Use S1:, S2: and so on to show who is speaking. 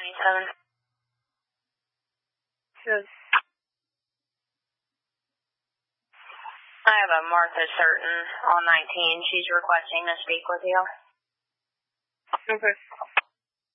S1: 97.
S2: Yes.
S1: I have a Martha Certain on 19. She's requesting to speak with you.
S2: Okay.